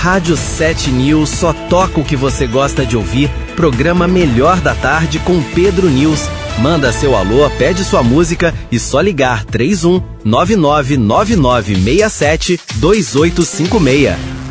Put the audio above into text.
Rádio 7 News só toca o que você gosta de ouvir. Programa Melhor da Tarde com Pedro News. Manda seu alô, pede sua música e só ligar 31 999967 2856.